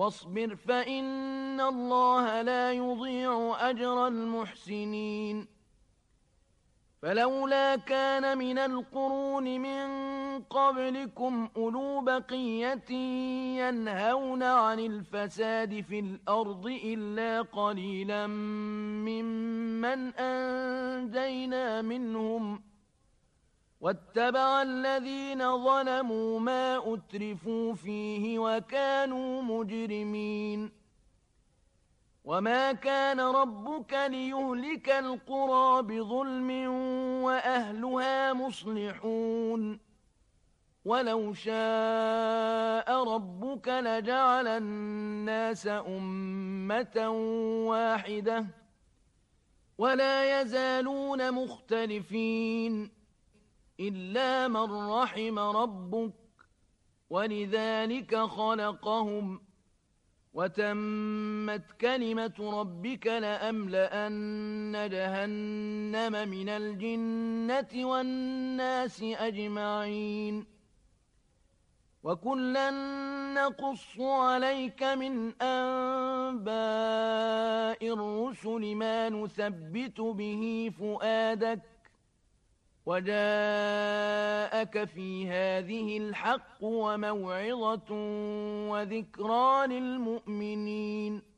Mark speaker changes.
Speaker 1: واصبر فإن الله لا يضيع أجر المحسنين فلولا كان من القرون من قبلكم أولو بقية ينهون عن الفساد في الأرض إلا قليلا ممن أنجينا منهم واتبع الذين ظلموا ما أترفوا فيه وكانوا مجرمين وما كان ربك ليهلك القرى بظلم وأهلها مصلحون ولو شاء ربك لجعل الناس أمة واحدة ولا يزالون مختلفين إلا من رحم ربك ولذلك خلقهم وتمت كلمة ربك لأملأن جهنم من الجنة والناس أجمعين وكلا نقص عليك من أنباء الرسل ما نثبت به فؤادك وجاءك في هذه الحق وموعظة وذكرى للمؤمنين